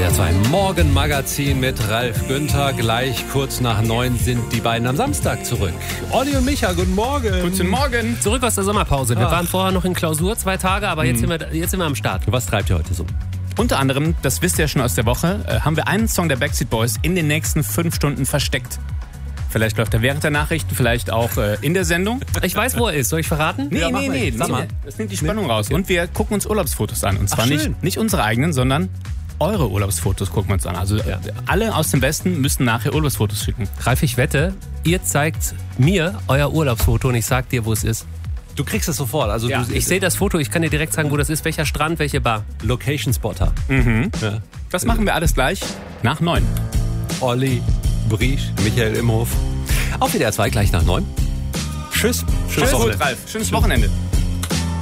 SWR 2 Morgenmagazin mit Ralf Günther. Gleich kurz nach 9 sind die beiden am Samstag zurück. Olli und Micha, guten Morgen. Guten Morgen. Zurück aus der Sommerpause. Wir waren vorher noch in Klausur 2 Tage, aber jetzt sind wir am Start. Was treibt ihr heute so? Unter anderem, das wisst ihr ja schon aus der Woche, haben wir einen Song der Backstreet Boys in den nächsten 5 Stunden versteckt. Vielleicht läuft er während der Nachrichten, vielleicht auch in der Sendung. Ich weiß, wo er ist. Soll ich verraten? Nee. Sag mal. Das nimmt die Spannung raus. Und wir gucken uns Urlaubsfotos an. Und zwar nicht unsere eigenen, sondern eure Urlaubsfotos gucken wir uns an. Also alle aus dem Westen müssen nachher Urlaubsfotos schicken. Ralf, ich wette, ihr zeigt mir euer Urlaubsfoto und ich sag dir, wo es ist. Du kriegst es sofort. Also Ja, ich sehe das Foto, ich kann dir direkt sagen, wo das ist, welcher Strand, welche Bar. Location Spotter. Ja. Das machen wir alles gleich nach 9. Olli, Briesch, Michael Imhof. Auf WDR 2 gleich nach 9. Tschüss. Tschüss, Ralf. Schönes Wochenende.